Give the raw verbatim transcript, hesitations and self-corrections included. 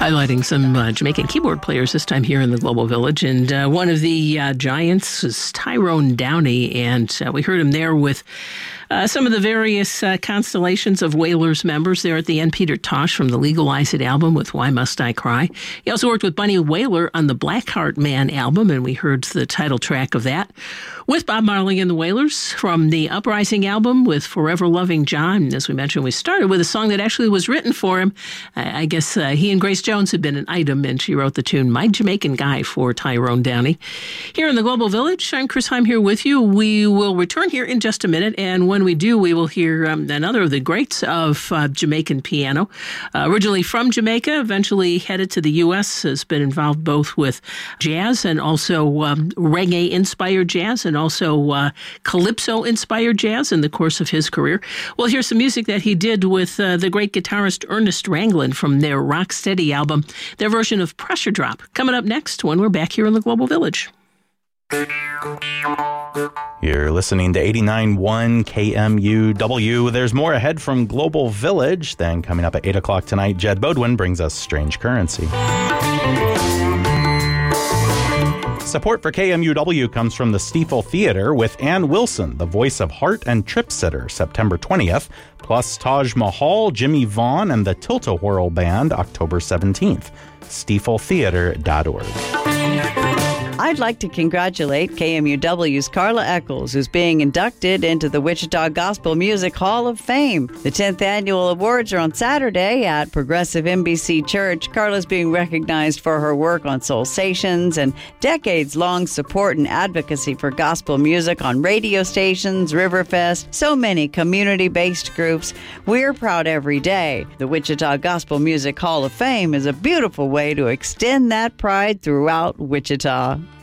Highlighting some uh, Jamaican keyboard players this time here in the Global Village. And uh, one of the uh, giants is Tyrone Downey, and uh, we heard him there with uh, some of the various uh, constellations of Wailers members there at the end. Peter Tosh from the Legalize It album with Why Must I Cry. He also worked with Bunny Wailer on the Blackheart Man album, and we heard the title track of that. With Bob Marley and the Wailers from the Uprising album with Forever Loving John. As we mentioned, we started with a song that actually was written for him. I, I guess uh, he and Grace Jones had been an item, and she wrote the tune My Jamaican Guy for Tyrone Downey. Here in the Global Village, I'm Chris Heim here with you. We will return here in just a minute, and when we do, we will hear um, another of the greats of uh, Jamaican piano. Uh, originally from Jamaica, eventually headed to the U S, has been involved both with jazz and also um, reggae-inspired jazz and also uh, calypso-inspired jazz in the course of his career. We'll hear some music that he did with uh, the great guitarist Ernest Ranglin from their Rocksteady album, their version of Pressure Drop. Coming up next when we're back here in the Global Village. You're listening to eighty-nine point one K M U W. There's more ahead from Global Village. Then coming up at eight o'clock tonight, Jed Bodwin brings us Strange Currency. Support for K M U W comes from the Stiefel Theater with Ann Wilson, the voice of Heart and Trip Sitter, September twentieth, plus Taj Mahal, Jimmy Vaughn, and the Tilt-A-Whirl Band, October seventeenth. stiefel theater dot org. I'd like to congratulate K M U W's Carla Eccles, who's being inducted into the Wichita Gospel Music Hall of Fame. The tenth annual awards are on Saturday at Progressive N B C Church. Carla's being recognized for her work on Soul Stations and decades-long support and advocacy for gospel music on radio stations, Riverfest, so many community-based groups. We're proud every day. The Wichita Gospel Music Hall of Fame is a beautiful way to extend that pride throughout Wichita.